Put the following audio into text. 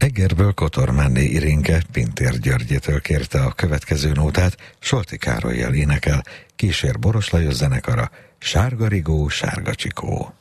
Egerből Kotormánné Irinke Pintér Györgyétől kérte a következő nótát, Solti Károllyal énekel, kísér Boros Lajos zenekara, Sárga rigó, sárga csikó.